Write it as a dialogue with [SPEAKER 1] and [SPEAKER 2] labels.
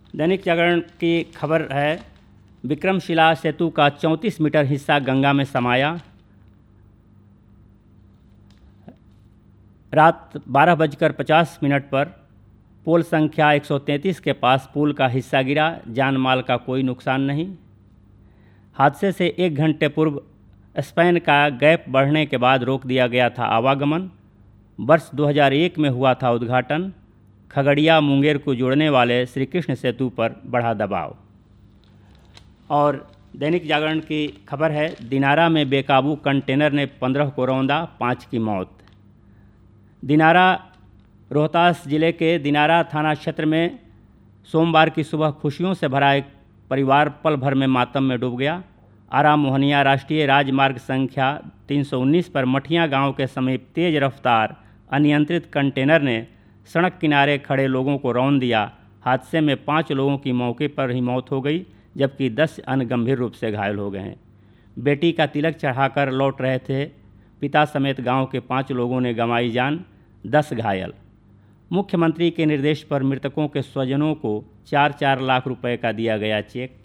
[SPEAKER 1] दैनिक जागरण की खबर है, विक्रमशिला सेतु का 34 मीटर हिस्सा गंगा में समाया। रात 12:50 पर पोल संख्या 133 के पास पुल का हिस्सा गिरा, जान माल का कोई नुकसान नहीं। हादसे से 1 घंटे पूर्व स्पेन का गैप बढ़ने के बाद रोक दिया गया था आवागमन। वर्ष 2001 में हुआ था उद्घाटन। खगड़िया मुंगेर को जोड़ने वाले श्री कृष्ण सेतु पर बढ़ा दबाव। और दैनिक जागरण की खबर है, दिनारा में बेकाबू कंटेनर ने 15 को रौंदा, 5 की मौत। दिनारा रोहतास जिले के दिनारा थाना क्षेत्र में सोमवार की सुबह खुशियों से भरा एक परिवार पल भर में मातम में डूब गया। आरा मोहनिया राष्ट्रीय राजमार्ग संख्या 319 पर मठिया गांव के समीप तेज रफ्तार अनियंत्रित कंटेनर ने सड़क किनारे खड़े लोगों को रौंद दिया। हादसे में 5 लोगों की मौके पर ही मौत हो गई, जबकि 10 अन्य गंभीर रूप से घायल हो गए हैं। बेटी का तिलक चढ़ाकर लौट रहे थे पिता समेत गांव के 5 लोगों ने गंवाई जान, 10 घायल। मुख्यमंत्री के निर्देश पर मृतकों के स्वजनों को 4-4 लाख रुपए का दिया गया चेक।